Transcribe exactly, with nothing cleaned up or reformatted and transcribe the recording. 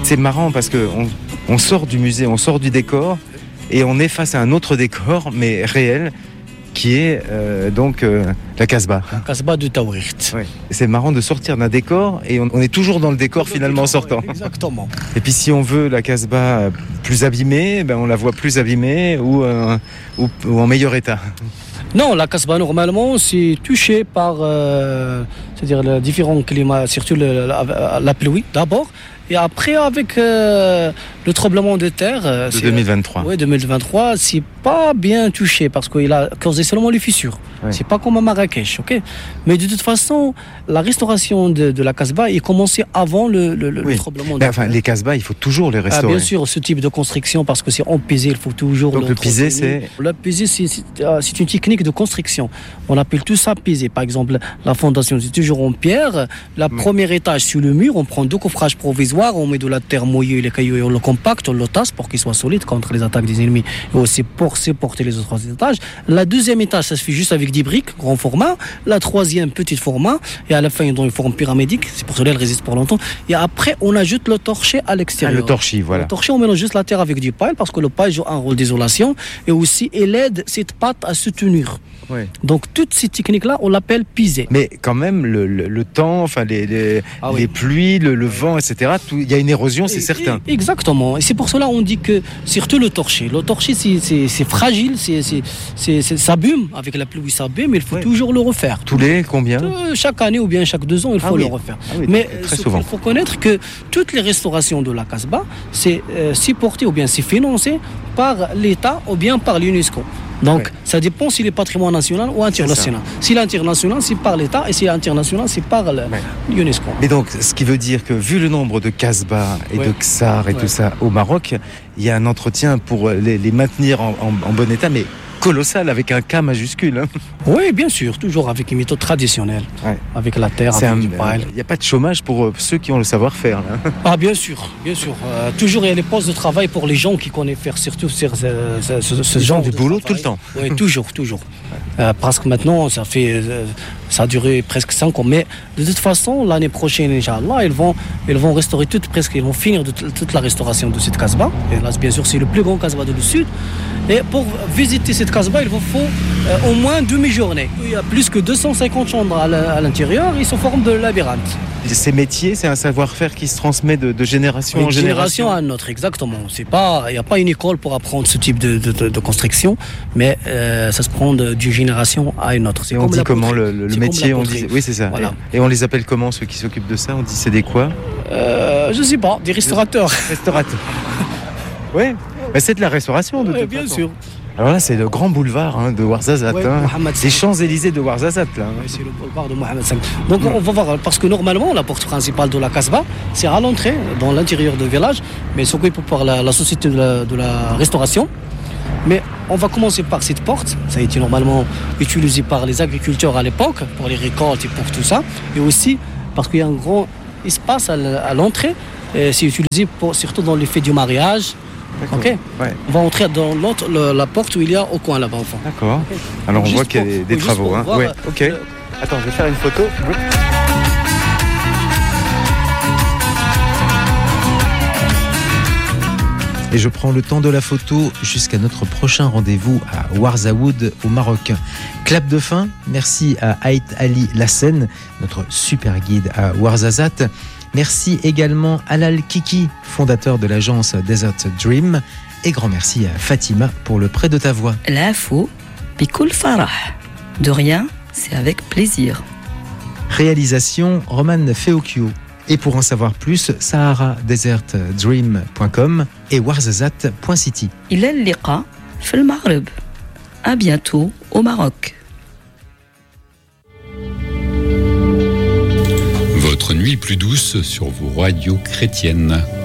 c'est marrant parce qu'on on sort du musée, on sort du décor et on est face à un autre décor, mais réel, qui est euh, donc euh, la Casbah. La Casbah de Taouirt. Ouais. C'est marrant de sortir d'un décor et on, on est toujours dans le décor dans finalement en sortant. Ouais, exactement. Et puis si on veut la Casbah plus abîmée, ben on la voit plus abîmée ou, euh, ou, ou en meilleur état. Non, la Casbah normalement c'est touché par euh, c'est-à-dire les différents climats, surtout le, la, la pluie d'abord. Et après, avec euh, le tremblement de terre... De deux mille vingt-trois. Oui, deux mille vingt-trois, c'est pas bien touché parce qu'il a causé seulement les fissures. Ouais. C'est pas comme à Marrakech, ok. Mais de toute façon, la restauration de, de la Casbah est commencée avant le, le, le, oui. le tremblement de ben, terre. Enfin, les Casbahs, il faut toujours les restaurer. Ah, bien sûr, ce type de construction, parce que c'est en pisé, il faut toujours... Donc le, le pisé, c'est... Le pisé, c'est, c'est, c'est une technique de construction. On appelle tout ça pisé. Par exemple, la fondation, c'est toujours en pierre. Le ouais. premier étage sur le mur, on prend deux coffrages provisoires, on met de la terre mouillée, les cailloux, et on le compacte, on le tasse pour qu'il soit solide contre les attaques des ennemis et aussi pour supporter les autres étages. La deuxième étage, ça se fait juste avec des briques, grand format. La troisième, petit format. Et à la fin, dans une forme pyramidale. C'est pour cela qu'elle résiste pour longtemps. Et après, on ajoute le torchis à l'extérieur. Ah, le torchis, voilà. Le torchis, on mélange juste la terre avec du paille parce que le paille joue un rôle d'isolation et aussi, il aide cette pâte à se tenir. Ouais. Donc toutes ces techniques-là, on l'appelle pisé. Mais quand même, le, le, le temps, enfin les, les, ah oui. les pluies, le, le vent, et cetera. Il y a une érosion, c'est et, certain. Et, exactement. Et c'est pour cela qu'on dit que surtout le torchis. Le torchis, c'est, c'est, c'est fragile, c'est, c'est, c'est, c'est, ça abîme avec la pluie, ça abîme. Mais il faut ouais. toujours le refaire. Tous les combien euh, Chaque année ou bien chaque deux ans, il faut ah oui. le refaire. Ah oui, mais très souvent. Il faut connaître que toutes les restaurations de la Casbah, c'est euh, supporté ou bien c'est financé par l'État ou bien par l'UNESCO. Donc, ouais. ça dépend s'il est patrimoine national ou international. Si l'international, c'est par l'État, et si l'international, c'est par le, ouais. l'UNESCO. Mais donc, ce qui veut dire que, vu le nombre de Casbah et ouais. de Ksar et ouais. tout ça au Maroc, il y a un entretien pour les, les maintenir en, en, en bon état, mais colossal, avec un K majuscule. Hein. Oui, bien sûr, toujours avec une méthode traditionnelle, ouais. avec la terre, c'est avec un, du paille. Il n'y a pas de chômage pour euh, ceux qui ont le savoir-faire. Là. Ah, bien sûr, bien sûr. Euh, toujours, il y a les postes de travail pour les gens qui connaissent faire surtout ce, ce, ce, ce genre du de boulot travail. Tout le temps. Oui, toujours, toujours. Ouais. Euh, parce que maintenant, ça fait, euh, ça a duré presque cinq ans. Mais de toute façon, l'année prochaine, Inch'Allah, ils vont, ils vont restaurer toute, presque, ils vont finir de, toute la restauration de cette Casbah. Et là, bien sûr, c'est le plus grand Casbah du Sud. Et pour visiter cette Casbah, il vous faut euh, au moins demi-journée. Il y a plus que deux cent cinquante chambres à, à l'intérieur, ils sont en forme de labyrinthe. Ces métiers, c'est un savoir-faire qui se transmet de, de génération en génération. génération à notre, exactement. C'est pas, il n'y a pas une école pour apprendre ce type de, de, de, de construction, mais euh, ça se prend de, d'une génération à une autre. C'est Et on dit comment le, le métier on dit, oui, c'est ça. Voilà. Et, et on les appelle comment, ceux qui s'occupent de ça? On dit c'est des quoi euh, Je ne sais pas, des restaurateurs. Restaurateurs. Oui, mais c'est de la restauration de ouais, toute bien façon. sûr. Alors là, c'est le grand boulevard hein, de Ouarzazate. Ouais, hein. Les Champs-Élysées de Ouarzazate. Là. Ouais, c'est le boulevard de Mohamed cinq. Donc mmh. on va voir, parce que normalement, la porte principale de la Casbah, c'est à l'entrée, dans l'intérieur du village, mais c'est occupé par la, la société de la, de la restauration. Mais on va commencer par cette porte. Ça a été normalement utilisé par les agriculteurs à l'époque, pour les récoltes et pour tout ça. Et aussi parce qu'il y a un grand espace à l'entrée. Et c'est utilisé pour, surtout dans les fêtes du mariage. D'accord. Ok. Ouais. On va entrer dans l'autre, le, la porte où il y a au coin là-bas au fond. D'accord. Okay. Alors on juste voit qu'il y a des, des travaux. Hein. Ouais. Ok. Le... Attends, je vais faire une photo. Oui. Et je prends le temps de la photo jusqu'à notre prochain rendez-vous à Ouarzaoud au Maroc. Clap de fin. Merci à Haït Ali Lassen, notre super guide à Ouarzazate. Merci également à Alal Kiki, fondateur de l'agence Desert Dream. Et grand merci à Fatima pour le prêt de ta voix. L'info, Bikoul Farah. De rien, c'est avec plaisir. Réalisation, Roman Feokio. Et pour en savoir plus, sahara desert dream point com et ouarzazate point city. Il est liqa fil Maghreb. À bientôt au Maroc. Votre nuit plus douce sur vos radios chrétiennes.